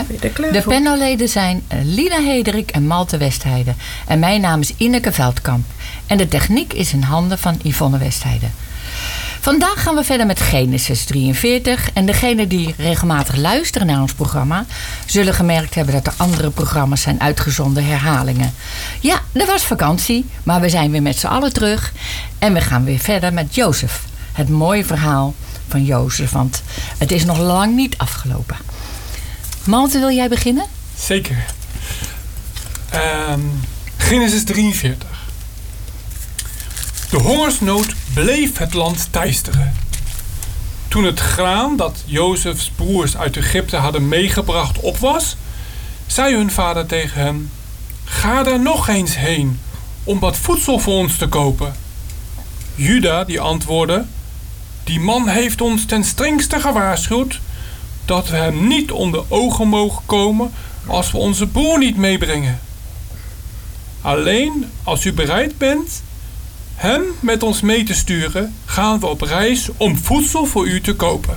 De panelleden zijn Lina Hederik en Malte Westheide. En mijn naam is Ineke Veldkamp. En de techniek is in handen van Yvonne Westheide. Vandaag gaan we verder met Genesis 43. En degenen die regelmatig luisteren naar ons programma zullen gemerkt hebben dat er andere programma's zijn uitgezonden, herhalingen. Ja, er was vakantie, maar we zijn weer met z'n allen terug. En we gaan weer verder met Jozef. Het mooie verhaal van Jozef, want het is nog lang niet afgelopen. Malte, wil jij beginnen? Zeker. Genesis 43. De hongersnood bleef het land teisteren. Toen het graan dat Jozefs broers uit Egypte hadden meegebracht op was, zei hun vader tegen hem: ga daar nog eens heen om wat voedsel voor ons te kopen. Juda die antwoordde: die man heeft ons ten strengste gewaarschuwd dat we hem niet onder ogen mogen komen als we onze broer niet meebrengen. Alleen als u bereid bent hem met ons mee te sturen, gaan we op reis om voedsel voor u te kopen.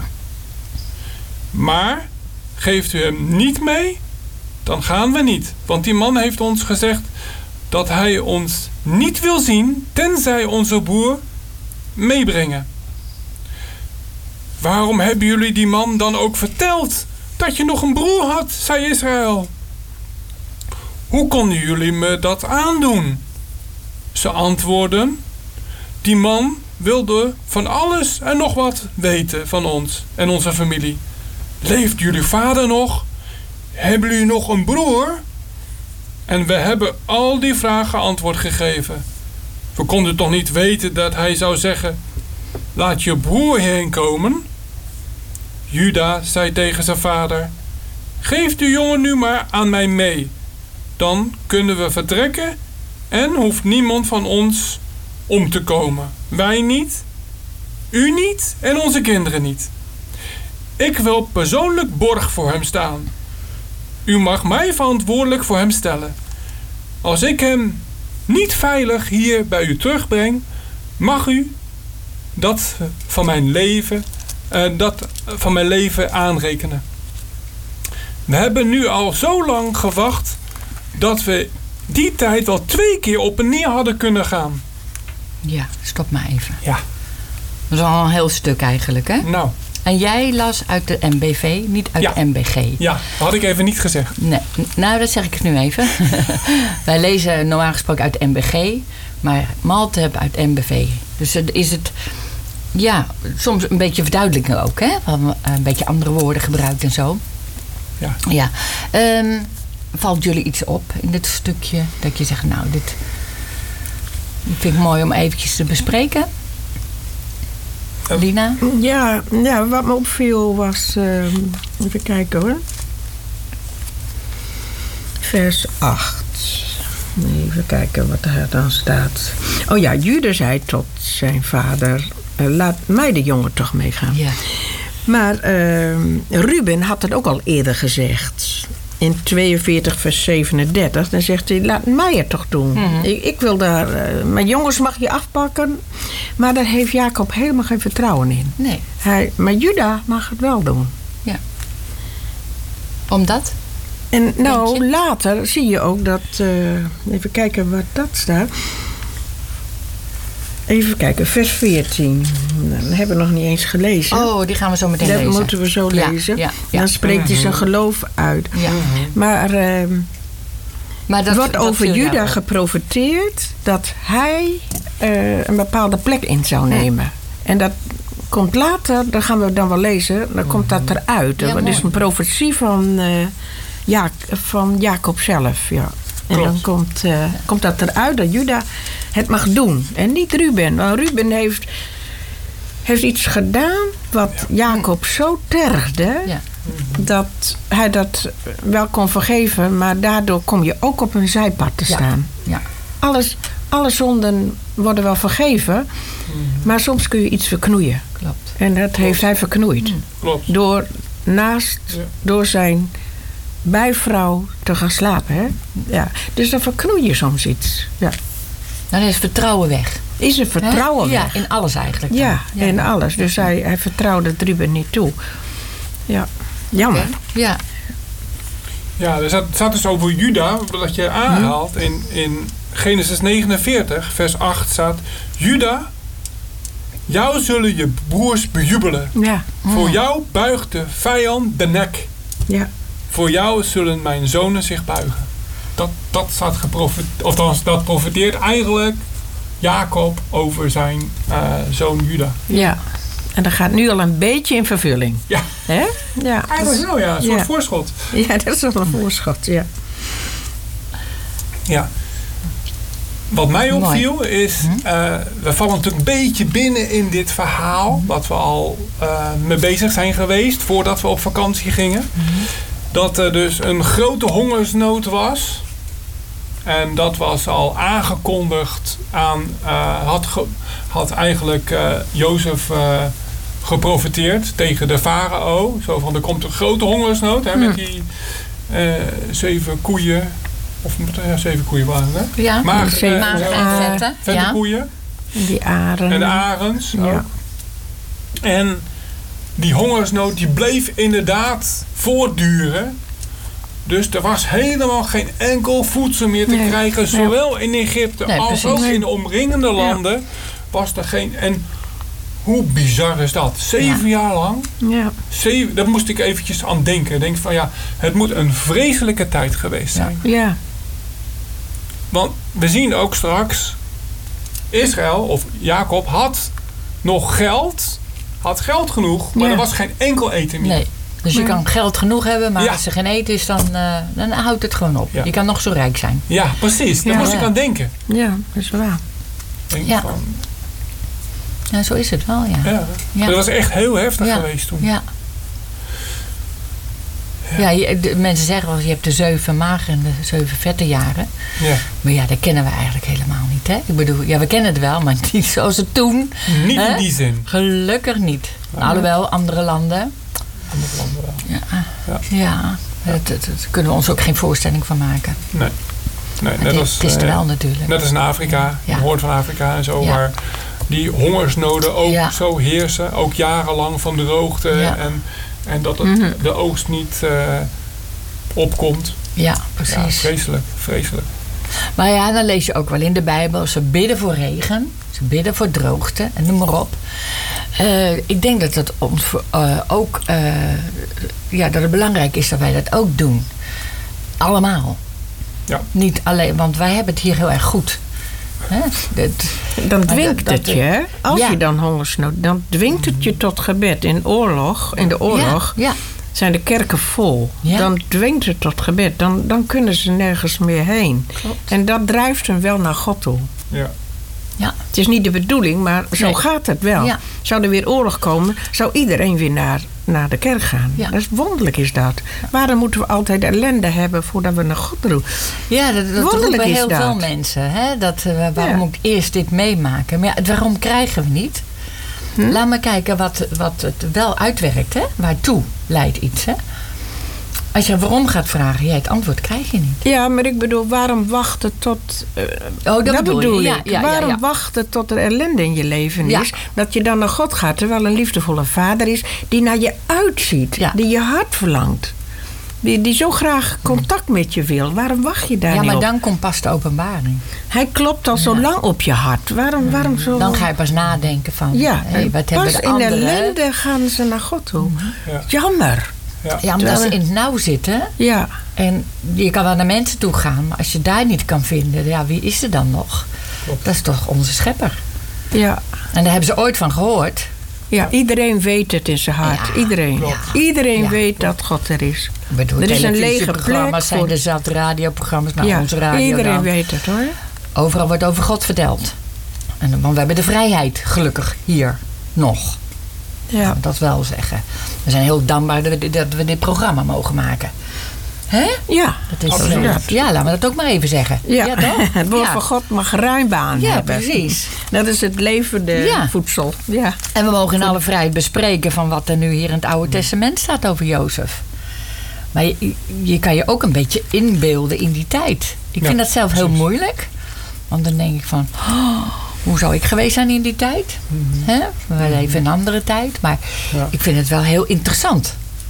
Maar geeft u hem niet mee, dan gaan we niet. Want die man heeft ons gezegd dat hij ons niet wil zien, tenzij onze broer meebrengen. Waarom hebben jullie die man dan ook verteld dat je nog een broer had, zei Israël. Hoe konden jullie me dat aandoen? Ze antwoordden: die man wilde van alles en nog wat weten van ons en onze familie. Leeft jullie vader nog? Hebben jullie nog een broer? En we hebben al die vragen antwoord gegeven. We konden toch niet weten dat hij zou zeggen: laat je broer heen komen? Juda zei tegen zijn vader: geef de jongen nu maar aan mij mee. Dan kunnen we vertrekken en hoeft niemand van ons om te komen. Wij niet, u niet en onze kinderen niet. Ik wil persoonlijk borg voor hem staan. U mag mij verantwoordelijk voor hem stellen. Als ik hem niet veilig hier bij u terugbreng, mag u dat van mijn leven aanrekenen. We hebben nu al zo lang gewacht dat we die tijd wel 2 keer op en neer hadden kunnen gaan. Ja, stop maar even. Ja. Dat is al een heel stuk eigenlijk, hè? Nou. En jij las uit de MBV, niet uit de MBG. Ja, dat had ik even niet gezegd. Nee, nou dat zeg ik nu even. Wij lezen normaal gesproken uit de MBG, maar Malte hebt uit MBV. Dus is het, ja, soms een beetje verduidelijken ook, hè? Een beetje andere woorden gebruikt en zo. Ja. Valt jullie iets op in dit stukje? Dat je zegt, nou, dit vind ik mooi om eventjes te bespreken. Lina? Ja, wat me opviel was... even kijken hoor. Vers 8. Even kijken wat er dan staat. Oh ja, Juda zei tot zijn vader: laat mij de jongen toch meegaan. Ja. Maar Ruben had het ook al eerder gezegd. In 42 vers 37. Dan zegt hij: laat mij het toch doen. Mm-hmm. Ik wil daar... mijn jongens mag je afpakken. Maar daar heeft Jacob helemaal geen vertrouwen in. Nee. Maar Juda mag het wel doen. Ja. Omdat? En nou, later zie je ook dat... even kijken wat dat staat. Even kijken, vers 14. Dat hebben we nog niet eens gelezen. Oh, die gaan we zo meteen lezen. Dat moeten we zo lezen. Ja. Dan spreekt hij zijn geloof uit. Ja. Maar er wordt over Juda geprofeteerd dat hij een bepaalde plek in zou nemen. En dat komt later, dat gaan we dan wel lezen, dan komt dat eruit. Ja, dat is een profetie van Jacob zelf. Ja. En dan komt dat eruit dat Juda het mag doen. En niet Ruben. Want Ruben heeft iets gedaan wat Jacob zo tergde... Ja. Dat hij dat wel kon vergeven... maar daardoor kom je ook op een zijpad te staan. Ja. Alle zonden worden wel vergeven... maar soms kun je iets verknoeien. Klopt. En dat heeft hij verknoeid. Klopt. Door zijn bijvrouw te gaan slapen. Hè? Ja. Dus dan verknoei je soms iets. Ja. Dan is vertrouwen weg. Is er vertrouwen weg? Ja, in alles eigenlijk. Dan. Ja, in alles. Dus hij vertrouwde het Ruben niet toe. Ja, jammer. Okay. Ja. Ja, er staat dus over Juda, dat je aanhaalt in Genesis 49, vers 8 staat: Juda, jou zullen je broers bejubelen. Ja. Voor jou buigt de vijand de nek. Ja. Voor jou zullen mijn zonen zich buigen. Dat staat dat profeteert eigenlijk Jacob over zijn zoon Juda. Ja. En dat gaat nu al een beetje in vervulling. Ja. Hè? Ja. Eigenlijk wel, ja. Een soort voorschot. Ja, dat is wel een voorschot, ja. Ja. Wat mij opviel is, we vallen natuurlijk een beetje binnen in dit verhaal, wat we al mee bezig zijn geweest voordat we op vakantie gingen. Dat er dus een grote hongersnood was. En dat was al aangekondigd aan, had eigenlijk Jozef geprofeteerd tegen de farao. Zo van, er komt een grote hongersnood, hè, met die 7 koeien. Of 7 koeien waren het, hè? Ja, Mager en vette koeien. En die aren. En de arends ook. Ja. En die hongersnood die bleef inderdaad voortduren. Dus er was helemaal geen enkel voedsel meer te krijgen. Zowel in Egypte als ook in de omringende landen was er geen... En hoe bizar is dat? 7 jaar lang. Ja. Daar moest ik eventjes aan denken. Ik denk van het moet een vreselijke tijd geweest zijn. Ja. Want we zien ook straks, Israël of Jacob had nog geld. Had geld genoeg, maar er was geen enkel eten meer. Nee. Dus je kan geld genoeg hebben, maar als er geen eten is, dan houdt het gewoon op. Ja. Je kan nog zo rijk zijn. Ja, precies. Daar moest ik aan denken. Ja, dat is waar. Ja, zo is het wel, ja. Dat was echt heel heftig geweest toen. Ja. De mensen zeggen wel, je hebt de 7 mager en de 7 vette jaren. Ja. Maar dat kennen we eigenlijk helemaal niet. Hè? Ik bedoel, we kennen het wel, maar niet zoals het toen. Niet in die zin. Gelukkig niet. Alhoewel, andere landen. Andere landen wel. Ja. Daar kunnen we ons ook geen voorstelling van maken. Nee. Net als, het is er wel natuurlijk. Net als in Afrika, de Hoorn van Afrika en zo, waar die hongersnoden ook zo heersen. Ook jarenlang van droogte en dat het de oogst niet opkomt. Ja, precies. Ja, vreselijk. Maar dan lees je ook wel in de Bijbel, ze bidden voor regen, ze bidden voor droogte en noem maar op. Ik denk dat het ons ook dat het belangrijk is dat wij dat ook doen. Allemaal. Ja. Niet alleen, want wij hebben het hier heel erg goed. Dan dwingt het je, hè? Als je dan hongersnood, dan dwingt het je tot gebed. In de oorlog zijn de kerken vol. Ja. Dan dwingt het tot gebed. Dan kunnen ze nergens meer heen. Klopt. En dat drijft hen wel naar God toe. Ja. Ja. Het is niet de bedoeling, maar zo gaat het wel. Ja. Zou er weer oorlog komen, zou iedereen weer naar de kerk gaan. Ja. Dat is wonderlijk is dat. Ja. Waarom moeten we altijd ellende hebben voordat we naar God doen? Ja, dat roepen heel veel mensen. Hè? Waarom moet ik eerst dit meemaken? Maar waarom krijgen we niet? Laat maar kijken wat het wel uitwerkt. Hè? Waartoe leidt iets. Hè? Als je waarom gaat vragen, het antwoord krijg je niet. Ja, maar ik bedoel, waarom wachten tot... dat bedoel ik. Waarom wachten tot er ellende in je leven is? Dat je dan naar God gaat, terwijl een liefdevolle vader is... die naar je uitziet, die je hart verlangt. Die zo graag contact met je wil. Waarom wacht je daar niet op? Ja, maar dan komt pas de openbaring. Hij klopt al zo lang op je hart. Waarom zo... Dan ga je pas nadenken van... wat pas hebben de in anderen? ellende gaan ze naar God toe. Ja. Jammer. Ja, omdat ze in het nauw zitten. Ja. En je kan wel naar mensen toe gaan. Maar als je daar niet kan vinden, wie is er dan nog? Klopt. Dat is toch onze schepper. Ja. En daar hebben ze ooit van gehoord. Ja, iedereen weet het in zijn hart. Iedereen. Ja. Iedereen weet dat God er is. Er is een lege plek. Zijn er zat radioprogramma's naar onze radio. Iedereen weet het hoor. Overal wordt over God verteld. Want we hebben de vrijheid, gelukkig, hier nog. Ja. Dat wel zeggen. We zijn heel dankbaar dat we dit programma mogen maken. Hè? Ja, dat is laten we dat ook maar even zeggen. Ja, toch? Het woord van God mag ruim baan hebben. Ja, precies. Dat is het levende voedsel. Ja. En we mogen in alle vrijheid bespreken van wat er nu hier in het Oude Testament staat over Jozef. Maar je kan je ook een beetje inbeelden in die tijd. Ik vind dat zelf heel moeilijk. Want dan denk ik van... hoe zou ik geweest zijn in die tijd? We leven in een andere tijd. Maar ik vind het wel heel interessant.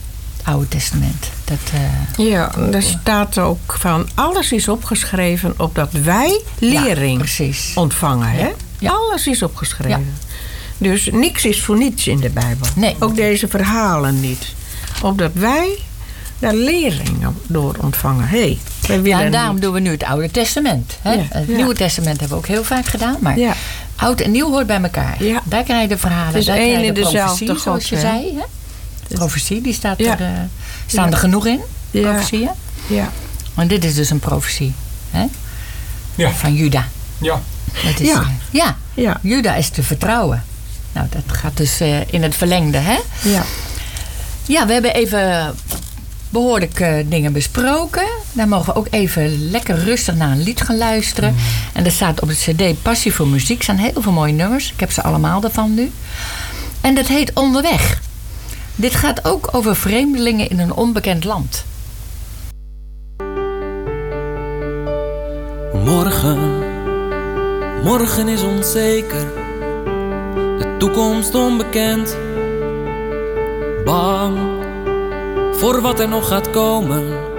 Oude Testament. Ja, daar staat ook van... alles is opgeschreven opdat wij lering ontvangen. Hè? Ja. Alles is opgeschreven. Ja. Dus niks is voor niets in de Bijbel. Nee. Ook deze verhalen niet. Opdat wij daar lering door ontvangen. En daarom doen we nu het Oude Testament. Hè? Ja. Het Nieuwe Testament hebben we ook heel vaak gedaan. Maar oud en nieuw hoort bij elkaar. Ja. Daar krijg je de verhalen. Het is daar één krijg je en de dezelfde profetie, zoals je zei. Hè? De profetie, die staat staan er genoeg in. Profetieën. Ja. En dit is dus een profetie. Hè? Ja. Van Juda. Ja. Dat is, Juda is te vertrouwen. Nou, dat gaat dus in het verlengde, hè? Ja. Ja, we hebben even behoorlijk dingen besproken. Dan mogen we ook even lekker rustig naar een lied gaan luisteren. En dat staat op de cd Passie voor Muziek. Er staan heel veel mooie nummers. Ik heb ze allemaal ervan nu. En dat heet Onderweg. Dit gaat ook over vreemdelingen in een onbekend land. Morgen is onzeker. De toekomst onbekend. Bang voor wat er nog gaat komen.